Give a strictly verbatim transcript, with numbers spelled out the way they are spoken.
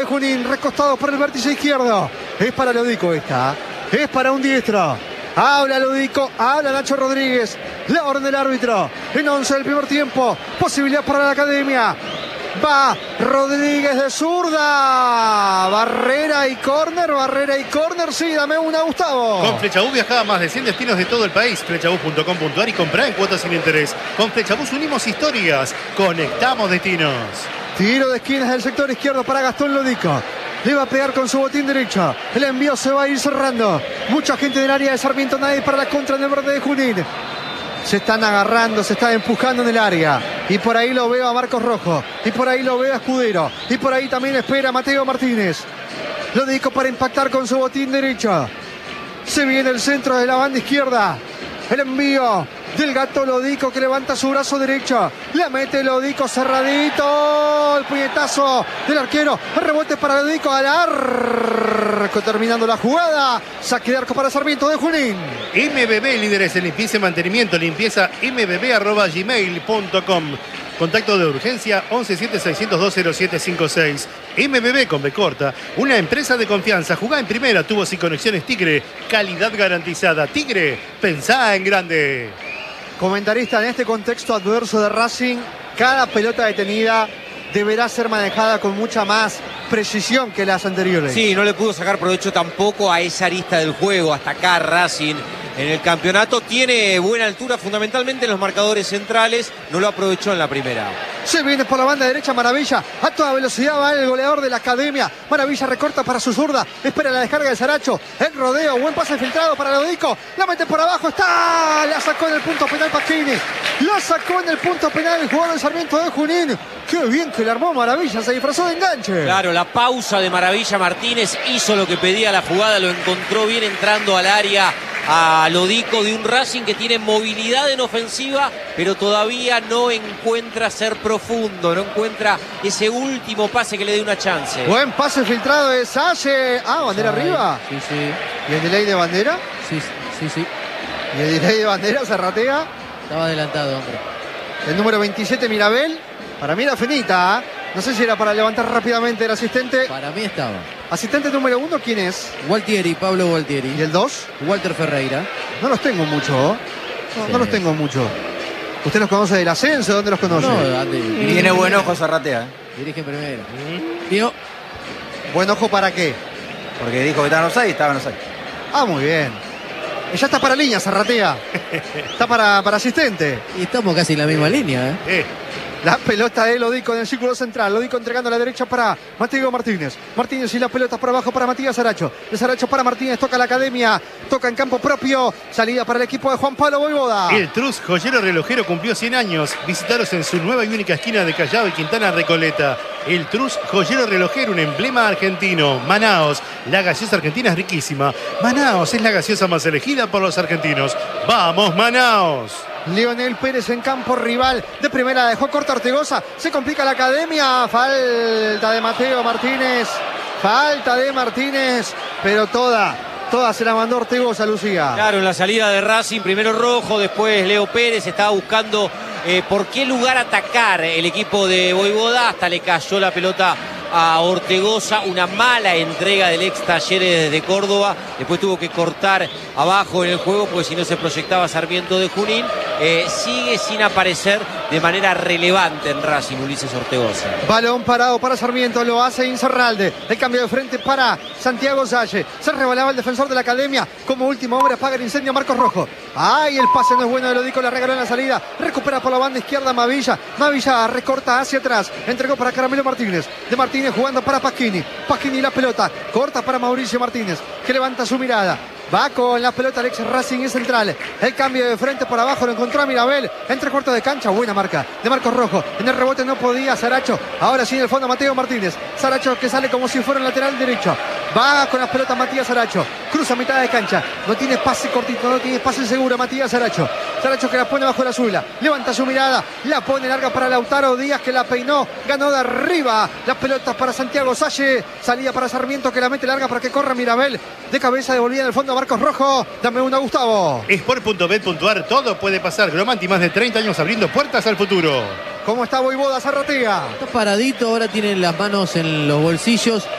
Junín, recostado por el vértice izquierdo. Es para Lodico esta. Es para un diestro. Habla Lodico, habla Nacho Rodríguez. La orden del árbitro. En once del primer tiempo. Posibilidad para la academia. Va Rodríguez de zurda. Barrera y córner, barrera y córner. Sí, dame una, Gustavo. Con Flechabús viaja a más de cien destinos de todo el país. Flechabús punto com punto ar y comprá en cuotas sin interés. Con Flechabús unimos historias. Conectamos destinos. Tiro de esquinas del sector izquierdo para Gastón Lodico. Le va a pegar con su botín derecho. El envío se va a ir cerrando. Mucha gente del área de Sarmiento. Nadie para la contra en el verde de Junín. Se están agarrando, se están empujando en el área. Y por ahí lo veo a Marcos Rojo. Y por ahí lo veo a Escudero. Y por ahí también espera a Mateo Martínez. Lodico para impactar con su botín derecho. Se viene el centro de la banda izquierda. El envío del Gato Lodico que levanta su brazo derecho. La mete Lodico cerradito. El puñetazo del arquero. El rebote para Lodico al arco. Terminando la jugada. Saque de arco para Sarmiento de Junín. M B B, líderes en limpieza y mantenimiento. Limpieza m b b arroba gmail punto com. Contacto de urgencia once siete seiscientos dos cero siete cinco seis. M B B con B corta, una empresa de confianza. Jugá en primera, tubos y conexiones Tigre. Calidad garantizada. Tigre, pensá en grande. Comentarista, en este contexto adverso de Racing, cada pelota detenida deberá ser manejada con mucha más precisión que las anteriores. Sí, no le pudo sacar provecho tampoco a esa arista del juego. Hasta acá Racing en el campeonato tiene buena altura fundamentalmente en los marcadores centrales. No lo aprovechó en la primera. Se viene por la banda derecha Maravilla. A toda velocidad va el goleador de la academia. Maravilla recorta para su zurda. Espera la descarga de Saracho. El rodeo. Buen pase filtrado para Lodico. La mete por abajo. Está. La sacó en el punto penal Pasquini. La sacó en el punto penal el jugador del Sarmiento de Junín. Qué bien que le armó Maravilla. Se disfrazó de enganche. Claro, la pausa de Maravilla Martínez hizo lo que pedía la jugada. Lo encontró bien entrando al área a Lodico de un Racing que tiene movilidad en ofensiva, pero todavía no encuentra ser profundo, no encuentra ese último pase que le dé una chance. Buen pase filtrado de Salle. Ah, bandera Ay, arriba. Sí, sí. ¿Y el delay de bandera? Sí, sí, sí. ¿Y el delay de bandera se ratea? Estaba adelantado, hombre. El número veintisiete, Mirabel. Para mí era finita. ¿eh? No sé si era para levantar rápidamente el asistente. Para mí estaba. Asistente número uno, ¿quién es? Gualtieri, Pablo ¿Y Gualtieri. el dos? Walter Ferreira. No los tengo mucho. ¿eh? No, Sí. no los tengo mucho. ¿Usted los conoce del ascenso? ¿Dónde los conoce? No, ande- Tiene buen ojo Zarratea, ¿eh? Dirige en primera. Tío, ¿Buen ojo para qué? Porque dijo que estaba en offside y estaba en offside. Ah, muy bien. Y ya está para línea, Zarratea. Está para, para asistente. y estamos casi en la misma línea, ¿eh? Eh, La pelota de Lodico en el círculo central. Lodico entregando a la derecha para Mateo Martínez. Martínez y la pelota por abajo para Matías Saracho. De Saracho para Martínez. Toca la academia. Toca en campo propio. Salida para el equipo de Juan Pablo Voivoda. el Trus Joyero Relojero cumplió cien años. Visitaros en su nueva y única esquina de Callao y Quintana Recoleta. El Trus Joyero Relojero, un emblema argentino. Manaos, la gaseosa argentina es riquísima. Manaos es la gaseosa más elegida por los argentinos. ¡Vamos, Manaos! Leonel Pérez en campo rival. De primera dejó corta Ortegoza. Se complica la academia. Falta de Mateo Martínez. Falta de Martínez. Pero toda, toda se la mandó Ortegoza, Lucía. Claro, en la salida de Racing, primero Rojo, después Leo Pérez, estaba buscando eh, por qué lugar atacar el equipo de Voivoda, hasta le cayó la pelota a Ortegoza, una mala entrega del ex Talleres desde Córdoba, después tuvo que cortar abajo en el juego porque si no se proyectaba Sarmiento de Junín. Eh, sigue sin aparecer de manera relevante en Racing Ulises Ortegoza. Balón parado para Sarmiento, lo hace Incerralde. El cambio de frente para Santiago Salle. Se rebalaba el defensor de la academia. Como último hombre apaga el incendio Marcos Rojo. ¡Ay! El pase no es bueno de Lodico, la regaló en la salida. Recupera por la banda izquierda Mavilla. Mavilla recorta hacia atrás. Entregó para Caramelo Martínez. De Martínez jugando para Pasquini. Pasquini la pelota. Corta para Mauricio Martínez, que levanta su mirada. Va con la pelota el ex Racing y central. El cambio de frente por abajo lo encontró a Mirabel. Entre cuartos de cancha. Buena marca de Marcos Rojo. En el rebote no podía Saracho. Ahora sí en el fondo Mateo Martínez. Saracho que sale como si fuera un lateral derecho. Va con las pelotas Matías Saracho. Cruza mitad de cancha. No tiene pase cortito. No tiene pase seguro Matías Saracho. Saracho que la pone bajo la suela. Levanta su mirada. La pone larga para Lautaro Díaz que la peinó. Ganó de arriba. Las pelotas para Santiago Salle. Salida para Sarmiento que la mete larga para que corra Mirabel. De cabeza devolvía en el fondo Marcos Rojo. Dame una, Gustavo. Sport punto bet punto ar, todo puede pasar. Gromanti, más de treinta años abriendo puertas al futuro. ¿Cómo está Voivoda? Zarratea. Está paradito, ahora tiene las manos en los bolsillos